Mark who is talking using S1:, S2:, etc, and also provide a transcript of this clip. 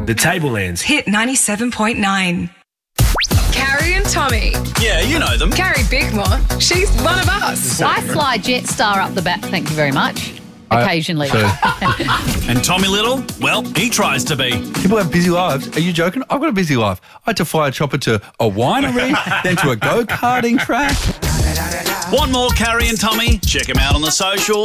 S1: The Tablelands Hit 97.9.
S2: Carrie and Tommy.
S3: Yeah, you know them.
S2: Carrie Bickmore, she's one of us.
S4: I fly Jetstar up the back, thank you very much. Occasionally.
S3: And Tommy Little, well, he tries to be.
S5: People have busy lives. Are you joking? I've got a busy life. I had to fly a chopper to a winery, then to a go-karting track.
S3: Want more Carrie and Tommy? Check them out on the socials.